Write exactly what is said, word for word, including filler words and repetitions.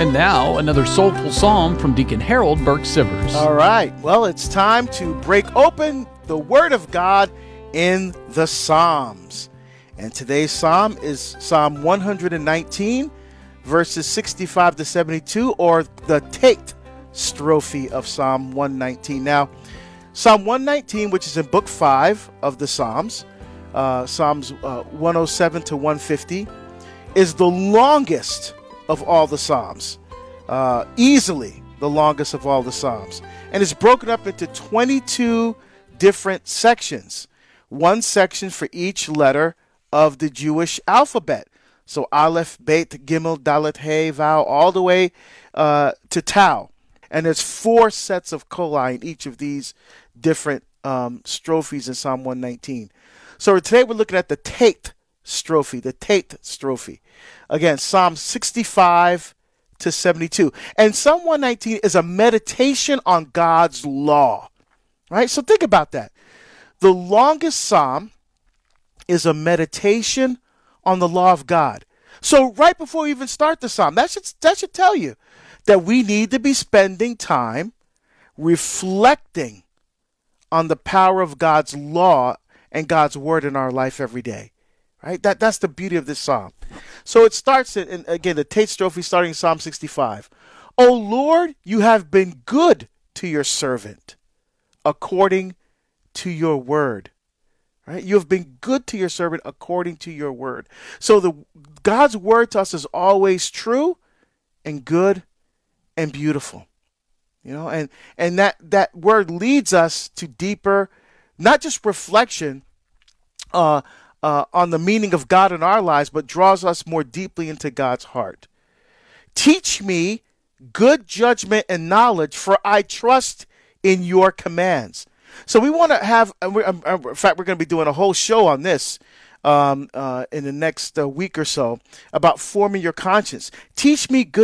And now, another soulful psalm from Deacon Harold Burke Sivers. All right. Well, it's time to break open the Word of God in the Psalms. And today's psalm is Psalm one nineteen, verses sixty-five to seventy-two, or the Tate strophe of Psalm one nineteen. Now, Psalm one nineteen, which is in Book five of the Psalms, uh, Psalms uh, one oh seven to one fifty, is the longest of all the Psalms, uh, easily the longest of all the Psalms. And it's broken up into twenty-two different sections, one section for each letter of the Jewish alphabet. So Aleph, Bet, Gimel, Dalet, Hey, Vav, all the way uh, to Tau. And there's four sets of coli in each of these different um, strophes in Psalm one nineteen. So today we're looking at the Tate strophe, the Tate strophe. Again, Psalm sixty-five to seventy-two. And Psalm one nineteen is a meditation on God's law. Right? So think about that. The longest psalm is a meditation on the law of God. So right before we even start the psalm, that should, that should tell you that we need to be spending time reflecting on the power of God's law and God's word in our life every day. Right? That, that's the beauty of this psalm. So it starts, in, in again, the Tate strophe starting in Psalm sixty-five. O Lord, you have been good to your servant according to your word. Right? You have been good to your servant according to your word. So the God's word to us is always true and good and beautiful. You know, and, and that, that word leads us to deeper, not just reflection uh, uh, on the meaning of God in our lives, but draws us more deeply into God's heart. Teach me good judgment and knowledge, for I trust in your commands. So we want to have, in fact, we're going to be doing a whole show on this um, uh, in the next uh, week or so about forming your conscience. Teach me good